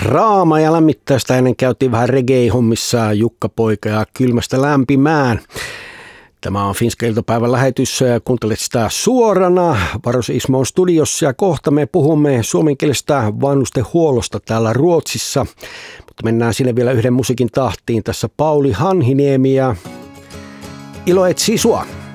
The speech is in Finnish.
Raama ja lämmittäistä ennen käytiin vähän reggae-hommissa Jukka Poika ja Kylmästä lämpimään. Tämä on Finska iltapäivän lähetys. Kuuntelet sitä suorana. Varos Ismo on studiossa ja kohta me puhumme suomenkielisestä vanhustenhuollosta täällä Ruotsissa. Mutta mennään sinne vielä yhden musiikin tahtiin. Tässä Pauli Hanhiniemi ja Ilo etsii sua.